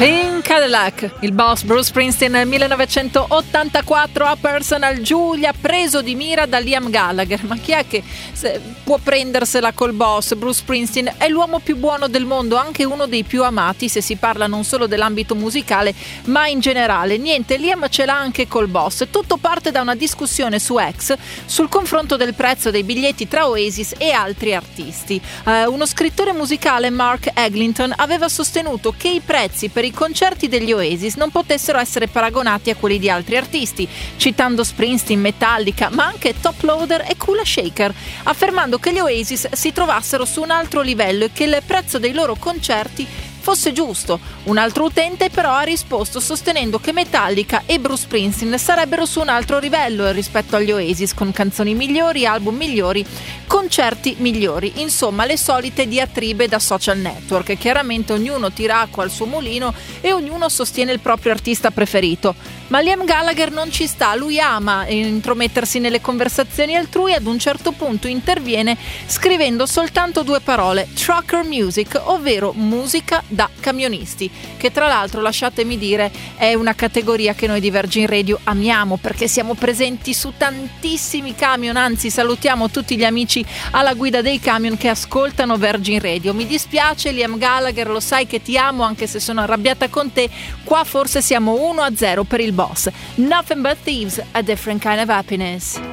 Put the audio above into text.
Pink Cadillac, il boss Bruce Springsteen nel 1984 a Personal Julia, preso di mira da Liam Gallagher. Ma chi è che può prendersela col boss? Bruce Springsteen è l'uomo più buono del mondo, anche uno dei più amati se si parla non solo dell'ambito musicale ma in generale. Niente, Liam ce l'ha anche col boss. Tutto parte da una discussione su X sul confronto del prezzo dei biglietti tra Oasis e altri artisti. Uno scrittore musicale, Mark Eglinton, aveva sostenuto che i prezzi per i concerti degli Oasis non potessero essere paragonati a quelli di altri artisti, citando Springsteen, Metallica, ma anche Top Loader e Kula Shaker, affermando che gli Oasis si trovassero su un altro livello e che il prezzo dei loro concerti fosse giusto. Un altro utente però ha risposto sostenendo che Metallica e Bruce Springsteen sarebbero su un altro livello rispetto agli Oasis, con canzoni migliori, album migliori, concerti migliori, insomma le solite diatribe da social network. Chiaramente ognuno tira acqua al suo mulino e ognuno sostiene il proprio artista preferito, ma Liam Gallagher non ci sta, lui ama intromettersi nelle conversazioni altrui. Ad un certo punto interviene scrivendo soltanto due parole: trucker music, ovvero musica da camionisti, che tra l'altro, lasciatemi dire, è una categoria che noi di Virgin Radio amiamo perché siamo presenti su tantissimi camion, anzi salutiamo tutti gli amici alla guida dei camion che ascoltano Virgin Radio. Mi dispiace Liam Gallagher, lo sai che ti amo anche se sono arrabbiata con te, qua forse siamo 1-0 per il boss. Nothing but thieves, a different kind of happiness.